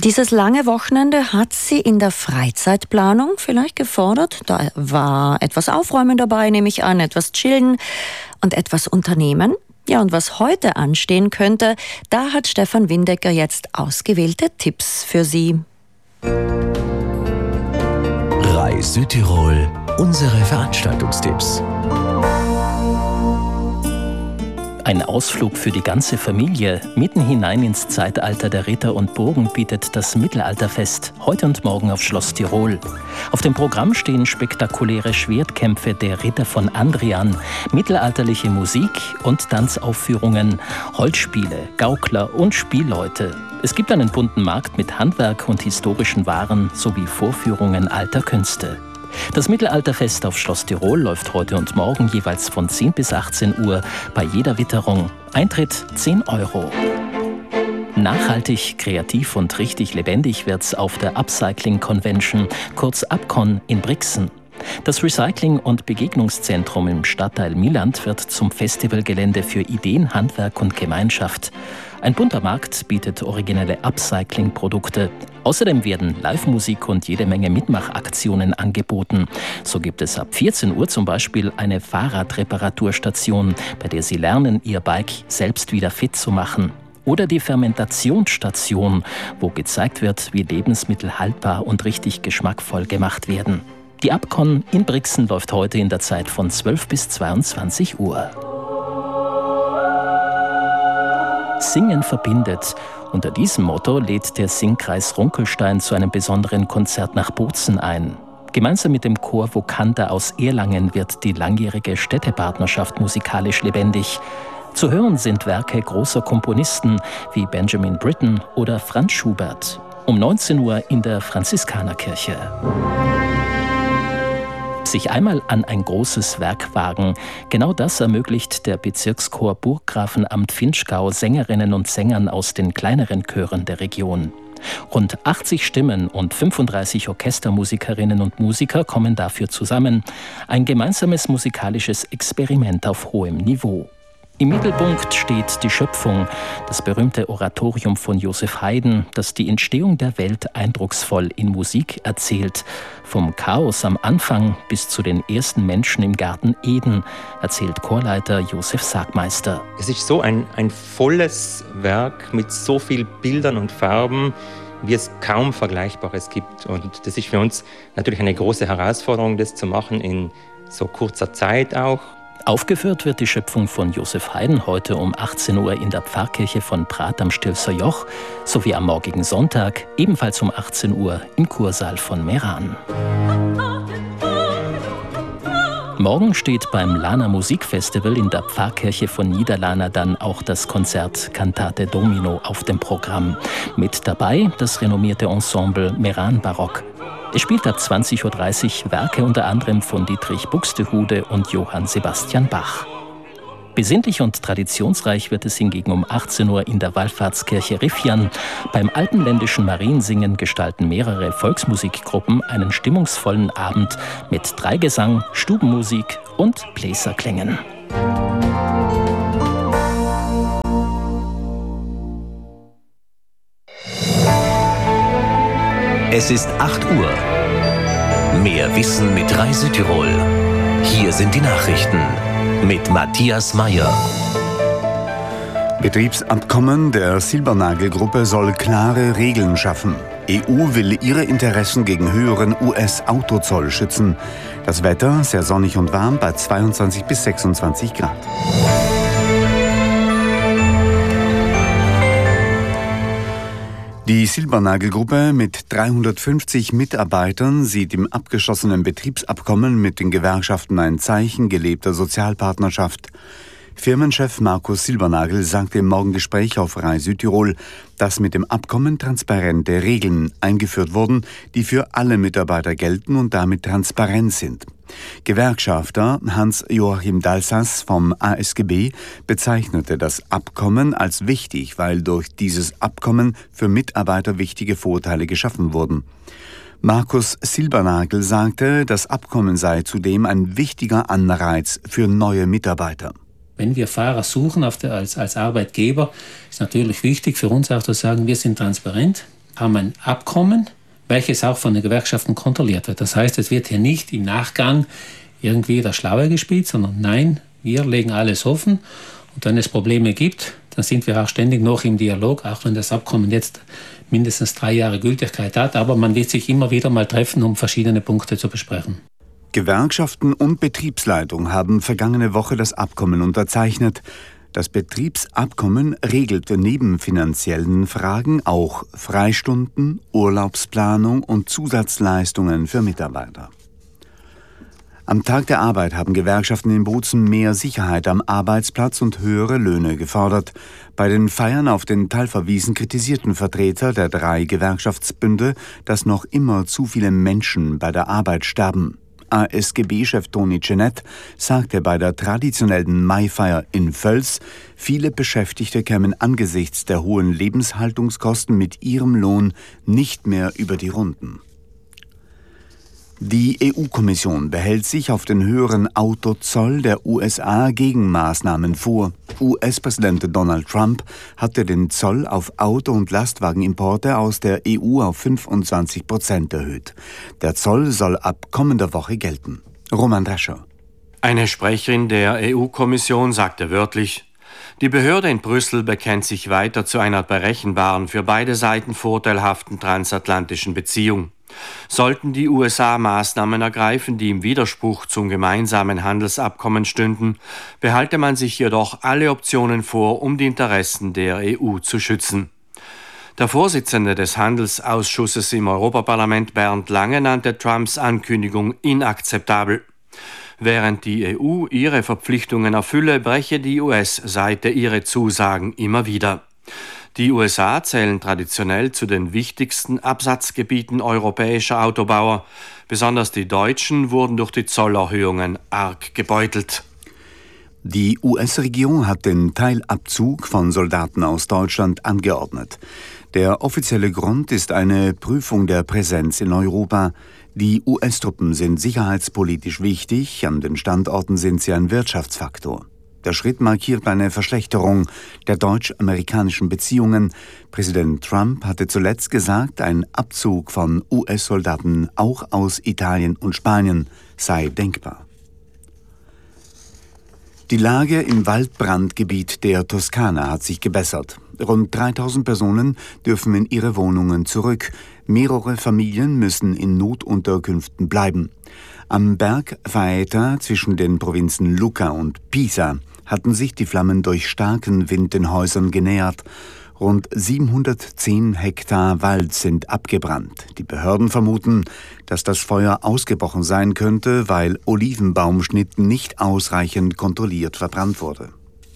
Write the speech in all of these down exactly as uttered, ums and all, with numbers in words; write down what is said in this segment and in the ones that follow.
Dieses lange Wochenende hat Sie in der Freizeitplanung vielleicht gefordert. Da war etwas Aufräumen dabei, nehme ich an, etwas Chillen und etwas Unternehmen. Ja, und was heute anstehen könnte, da hat Stefan Windecker jetzt ausgewählte Tipps für Sie. Reis Südtirol, unsere Veranstaltungstipps. Ein Ausflug für die ganze Familie mitten hinein ins Zeitalter der Ritter und Burgen bietet das Mittelalterfest heute und morgen auf Schloss Tirol. Auf dem Programm stehen spektakuläre Schwertkämpfe der Ritter von Andrian, mittelalterliche Musik und Tanzaufführungen, Holzspiele, Gaukler und Spielleute. Es gibt einen bunten Markt mit Handwerk und historischen Waren sowie Vorführungen alter Künste. Das Mittelalterfest auf Schloss Tirol läuft heute und morgen jeweils von zehn bis achtzehn Uhr bei jeder Witterung. Eintritt zehn Euro. Nachhaltig, kreativ und richtig lebendig wird's auf der Upcycling Convention, kurz Upcon in Brixen. Das Recycling- und Begegnungszentrum im Stadtteil Mieland wird zum Festivalgelände für Ideen, Handwerk und Gemeinschaft. Ein bunter Markt bietet originelle Upcycling-Produkte. Außerdem werden Live-Musik und jede Menge Mitmachaktionen angeboten. So gibt es ab vierzehn Uhr zum Beispiel eine Fahrradreparaturstation, bei der Sie lernen, Ihr Bike selbst wieder fit zu machen. Oder die Fermentationsstation, wo gezeigt wird, wie Lebensmittel haltbar und richtig geschmackvoll gemacht werden. Die Upcon in Brixen läuft heute in der Zeit von zwölf bis zweiundzwanzig Uhr. Singen verbindet. Unter diesem Motto lädt der Singkreis Runkelstein zu einem besonderen Konzert nach Bozen ein. Gemeinsam mit dem Chor Vokanta aus Erlangen wird die langjährige Städtepartnerschaft musikalisch lebendig. Zu hören sind Werke großer Komponisten wie Benjamin Britten oder Franz Schubert. Um neunzehn Uhr in der Franziskanerkirche. Sich einmal an ein großes Werk wagen. Genau das ermöglicht der Bezirkschor Burggrafenamt Vinschgau Sängerinnen und Sängern aus den kleineren Chören der Region. Rund achtzig Stimmen und fünfunddreißig Orchestermusikerinnen und Musiker kommen dafür zusammen. Ein gemeinsames musikalisches Experiment auf hohem Niveau. Im Mittelpunkt steht die Schöpfung, das berühmte Oratorium von Joseph Haydn, das die Entstehung der Welt eindrucksvoll in Musik erzählt. Vom Chaos am Anfang bis zu den ersten Menschen im Garten Eden, erzählt Chorleiter Josef Sagmeister. Es ist so ein, ein volles Werk mit so vielen Bildern und Farben, wie es kaum Vergleichbares gibt. Und das ist für uns natürlich eine große Herausforderung, das zu machen in so kurzer Zeit auch. Aufgeführt wird die Schöpfung von Joseph Haydn heute um achtzehn Uhr in der Pfarrkirche von Prat am Stilfser Joch sowie am morgigen Sonntag ebenfalls um achtzehn Uhr im Kursaal von Meran. Morgen steht beim Lahner Musikfestival in der Pfarrkirche von Niederlahna dann auch das Konzert Cantate Domino auf dem Programm. Mit dabei das renommierte Ensemble Meran Barock. Es spielt ab zwanzig Uhr dreißig Werke unter anderem von Dietrich Buxtehude und Johann Sebastian Bach. Besinnlich und traditionsreich wird es hingegen um achtzehn Uhr in der Wallfahrtskirche Riffian. Beim alpenländischen Mariensingen gestalten mehrere Volksmusikgruppen einen stimmungsvollen Abend mit Dreigesang, Stubenmusik und Bläserklängen. Es ist acht Uhr. Mehr Wissen mit Reis Südtirol. Hier sind die Nachrichten mit Matthias Meyer. Betriebsabkommen der Silbernagel-Gruppe soll klare Regeln schaffen. E U will ihre Interessen gegen höheren U S-Autozoll schützen. Das Wetter sehr sonnig und warm bei zweiundzwanzig bis sechsundzwanzig Grad. Die Silbernagel-Gruppe mit dreihundertfünfzig Mitarbeitern sieht im abgeschlossenen Betriebsabkommen mit den Gewerkschaften ein Zeichen gelebter Sozialpartnerschaft. Firmenchef Markus Silbernagel sagte im Morgengespräch auf Reis Südtirol, dass mit dem Abkommen transparente Regeln eingeführt wurden, die für alle Mitarbeiter gelten und damit transparent sind. Gewerkschafter Hans-Joachim Dalsas vom A S G B bezeichnete das Abkommen als wichtig, weil durch dieses Abkommen für Mitarbeiter wichtige Vorteile geschaffen wurden. Markus Silbernagel sagte, das Abkommen sei zudem ein wichtiger Anreiz für neue Mitarbeiter. Wenn wir Fahrer suchen auf der, als, als Arbeitgeber, ist natürlich wichtig für uns auch zu sagen, wir sind transparent. haben wir ein Abkommen, welches auch von den Gewerkschaften kontrolliert wird. Das heißt, es wird hier nicht im Nachgang irgendwie das Schlaue gespielt, sondern nein, wir legen alles offen. Und wenn es Probleme gibt, dann sind wir auch ständig noch im Dialog, auch wenn das Abkommen jetzt mindestens drei Jahre Gültigkeit hat. Aber man wird sich immer wieder mal treffen, um verschiedene Punkte zu besprechen. Gewerkschaften und Betriebsleitung haben vergangene Woche das Abkommen unterzeichnet. Das Betriebsabkommen regelt neben finanziellen Fragen auch Freistunden, Urlaubsplanung und Zusatzleistungen für Mitarbeiter. Am Tag der Arbeit haben Gewerkschaften in Bozen mehr Sicherheit am Arbeitsplatz und höhere Löhne gefordert. Bei den Feiern auf den Talferwiesen kritisierten Vertreter der drei Gewerkschaftsbünde, dass noch immer zu viele Menschen bei der Arbeit sterben. A S G B-Chef Toni Cenet sagte bei der traditionellen Maifeier in Völs, viele Beschäftigte kämen angesichts der hohen Lebenshaltungskosten mit ihrem Lohn nicht mehr über die Runden. Die E U-Kommission behält sich auf den höheren Autozoll der U S A Gegenmaßnahmen vor. U S-Präsident Donald Trump hatte den Zoll auf Auto- und Lastwagenimporte aus der E U auf fünfundzwanzig Prozent erhöht. Der Zoll soll ab kommender Woche gelten. Roman Drescher. Eine Sprecherin der E U-Kommission sagte wörtlich: Die Behörde in Brüssel bekennt sich weiter zu einer berechenbaren, für beide Seiten vorteilhaften transatlantischen Beziehung. Sollten die U S A Maßnahmen ergreifen, die im Widerspruch zum gemeinsamen Handelsabkommen stünden, behalte man sich jedoch alle Optionen vor, um die Interessen der E U zu schützen. Der Vorsitzende des Handelsausschusses im Europaparlament, Bernd Lange, nannte Trumps Ankündigung inakzeptabel. Während die E U ihre Verpflichtungen erfülle, breche die U S-Seite ihre Zusagen immer wieder. Die U S A zählen traditionell zu den wichtigsten Absatzgebieten europäischer Autobauer. Besonders die Deutschen wurden durch die Zollerhöhungen arg gebeutelt. Die U S-Regierung hat den Teilabzug von Soldaten aus Deutschland angeordnet. Der offizielle Grund ist eine Prüfung der Präsenz in Europa. Die U S-Truppen sind sicherheitspolitisch wichtig, an den Standorten sind sie ein Wirtschaftsfaktor. Der Schritt markiert eine Verschlechterung der deutsch-amerikanischen Beziehungen. Präsident Trump hatte zuletzt gesagt, ein Abzug von U S-Soldaten auch aus Italien und Spanien sei denkbar. Die Lage im Waldbrandgebiet der Toskana hat sich gebessert. Rund dreitausend Personen dürfen in ihre Wohnungen zurück. Mehrere Familien müssen in Notunterkünften bleiben. Am Berg Faeta zwischen den Provinzen Lucca und Pisa hatten sich die Flammen durch starken Wind den Häusern genähert. Rund siebenhundertzehn Hektar Wald sind abgebrannt. Die Behörden vermuten, dass das Feuer ausgebrochen sein könnte, weil Olivenbaumschnitt nicht ausreichend kontrolliert verbrannt wurde.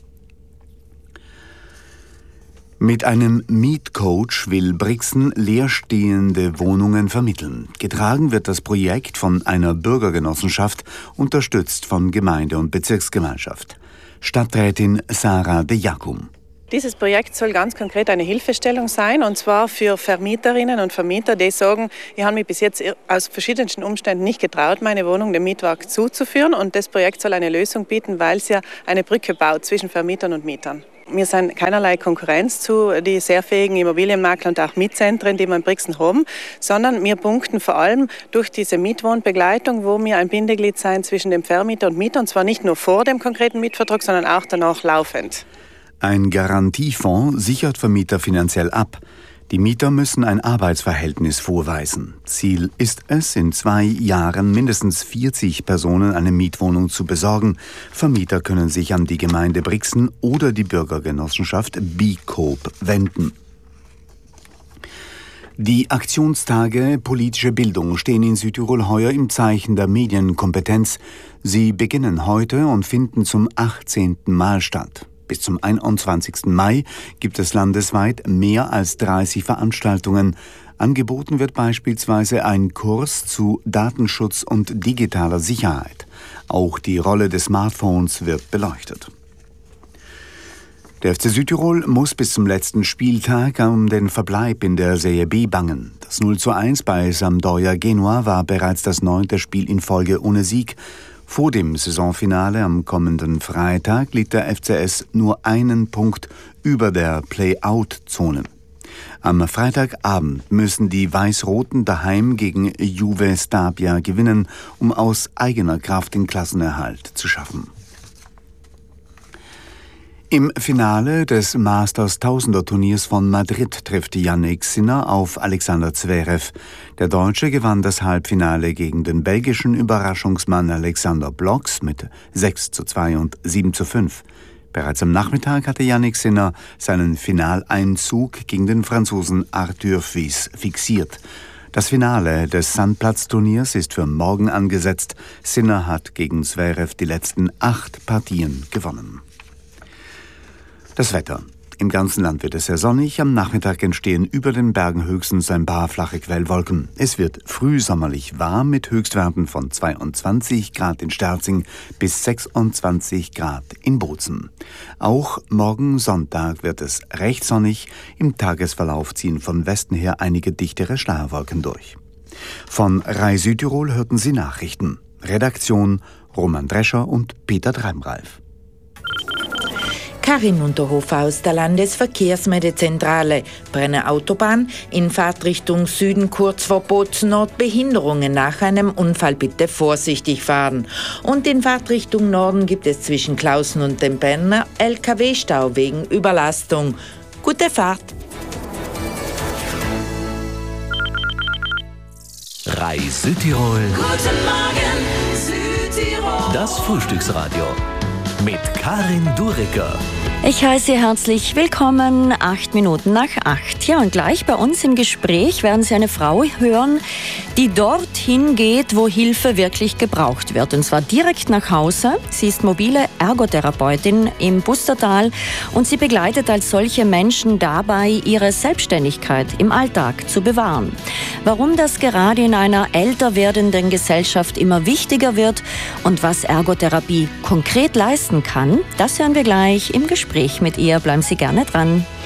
Mit einem Mietcoach will Brixen leerstehende Wohnungen vermitteln. Getragen wird das Projekt von einer Bürgergenossenschaft, unterstützt von Gemeinde und Bezirksgemeinschaft. Stadträtin Sarah de Jacum. Dieses Projekt soll ganz konkret eine Hilfestellung sein, und zwar für Vermieterinnen und Vermieter, die sagen, ich habe mich bis jetzt aus verschiedensten Umständen nicht getraut, meine Wohnung dem Mietwerk zuzuführen, und das Projekt soll eine Lösung bieten, weil es ja eine Brücke baut zwischen Vermietern und Mietern. Wir sind keinerlei Konkurrenz zu den sehr fähigen Immobilienmaklern und auch Mietzentren, die wir in Brixen haben, sondern wir punkten vor allem durch diese Mietwohnbegleitung, wo wir ein Bindeglied sein zwischen dem Vermieter und Mieter, und zwar nicht nur vor dem konkreten Mietvertrag, sondern auch danach laufend. Ein Garantiefonds sichert Vermieter finanziell ab. Die Mieter müssen ein Arbeitsverhältnis vorweisen. Ziel ist es, in zwei Jahren mindestens vierzig Personen eine Mietwohnung zu besorgen. Vermieter können sich an die Gemeinde Brixen oder die Bürgergenossenschaft B-Coop wenden. Die Aktionstage Politische Bildung stehen in Südtirol heuer im Zeichen der Medienkompetenz. Sie beginnen heute und finden zum achtzehnten Mal statt. Bis zum einundzwanzigsten Mai gibt es landesweit mehr als dreißig Veranstaltungen. Angeboten wird beispielsweise ein Kurs zu Datenschutz und digitaler Sicherheit. Auch die Rolle des Smartphones wird beleuchtet. Der F C Südtirol muss bis zum letzten Spieltag um den Verbleib in der Serie B bangen. Das null zu eins bei Sampdoria Genua war bereits das neunte Spiel in Folge ohne Sieg. Vor dem Saisonfinale am kommenden Freitag liegt der F C S nur einen Punkt über der Play-Out-Zone. Am Freitagabend müssen die Weiß-Roten daheim gegen Juve Stabia gewinnen, um aus eigener Kraft den Klassenerhalt zu schaffen. Im Finale des Masters-Tausender-Turniers von Madrid trifft Jannik Sinner auf Alexander Zverev. Der Deutsche gewann das Halbfinale gegen den belgischen Überraschungsmann Alexander Blocks mit sechs zu zwei und sieben zu fünf. Bereits am Nachmittag hatte Jannik Sinner seinen Finaleinzug gegen den Franzosen Arthur Fils fixiert. Das Finale des Sandplatz-Turniers ist für morgen angesetzt. Sinner hat gegen Zverev die letzten acht Partien gewonnen. Das Wetter. Im ganzen Land wird es sehr sonnig. Am Nachmittag entstehen über den Bergen höchstens ein paar flache Quellwolken. Es wird frühsommerlich warm mit Höchstwerten von zweiundzwanzig Grad in Sterzing bis sechsundzwanzig Grad in Bozen. Auch morgen Sonntag wird es recht sonnig. Im Tagesverlauf ziehen von Westen her einige dichtere Schleierwolken durch. Von Rai Südtirol hörten Sie Nachrichten. Redaktion Roman Drescher und Peter Dreimreif. Karin Unterhofer aus der Landesverkehrsmeldezentrale. Brenner Autobahn in Fahrtrichtung Süden kurz vor Bozen Nord Behinderungen nach einem Unfall, bitte vorsichtig fahren. Und in Fahrtrichtung Norden gibt es zwischen Klausen und dem Brenner L K W-Stau wegen Überlastung. Gute Fahrt! Rai Südtirol. Guten Morgen, Südtirol. Das Frühstücksradio mit Karin Duricker. Ich heiße Sie herzlich willkommen, acht Minuten nach acht. Ja, und gleich bei uns im Gespräch werden Sie eine Frau hören, die dorthin geht, wo Hilfe wirklich gebraucht wird. Und zwar direkt nach Hause. Sie ist mobile Ergotherapeutin im Bustertal und sie begleitet als solche Menschen dabei, ihre Selbstständigkeit im Alltag zu bewahren. Warum das gerade in einer älter werdenden Gesellschaft immer wichtiger wird und was Ergotherapie konkret leisten kann, das hören wir gleich im Gespräch mit ihr. Bleiben Sie gerne dran.